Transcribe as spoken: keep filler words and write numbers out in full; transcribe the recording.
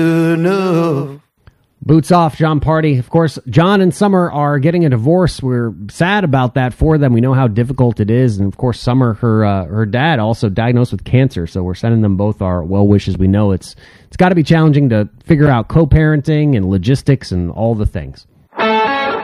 enough. Boots off, John Party. Of course, John and Summer are getting a divorce. We're sad about that for them. We know how difficult it is. And, of course, Summer, her uh, her dad, also diagnosed with cancer. So we're sending them both our well wishes. We know it's it's got to be challenging to figure out co-parenting and logistics and all the things.